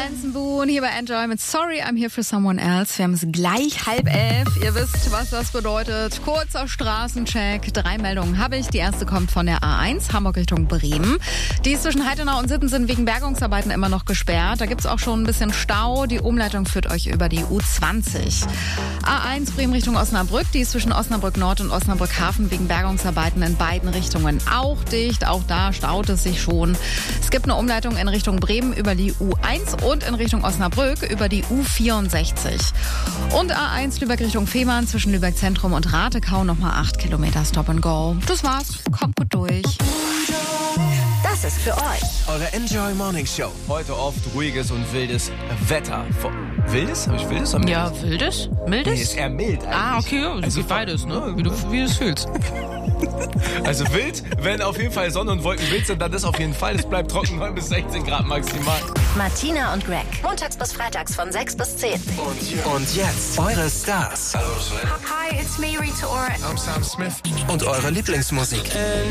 Benson Boone hier bei Enjoy mit Sorry, I'm Here for Someone Else. Wir haben es gleich 10:30. Ihr wisst, was das bedeutet. Kurzer Straßencheck. 3 Meldungen habe ich. Die erste kommt von der A1, Hamburg Richtung Bremen. Die ist zwischen Heidenau und Sitten sind wegen Bergungsarbeiten immer noch gesperrt. Da gibt es auch schon ein bisschen Stau. Die Umleitung führt euch über die U20. A1 Bremen Richtung Osnabrück. Die ist zwischen Osnabrück Nord und Osnabrück Hafen wegen Bergungsarbeiten in beiden Richtungen auch dicht. Auch da staut es sich schon. Es gibt eine Umleitung in Richtung Bremen über die U1 und in Richtung Osnabrück über die U64. Und A1 Lübeck Richtung Fehmarn zwischen Lübeck Zentrum und Ratekau nochmal 8 Kilometer Stop and Go. Das war's. Kommt gut durch. Das ist für euch Eure Enjoy Morning Show. Heute oft ruhiges und wildes Wetter. Wildes? Habe ich wildes oder mildes? Ja, wildes? Nee, Mildes? ist eher mild eigentlich. Ah, okay, ja, also geht beides, ne? Wie du es fühlst. Also wild, wenn auf jeden Fall Sonne und Wolken wild sind, dann ist auf jeden Fall. Es bleibt trocken, 9 bis 16 Grad maximal. Martina und Greg. Montags bis freitags von 6 bis 10. Und jetzt eure Stars. Hi, it's me, Rita Ora. Und eure Lieblingsmusik.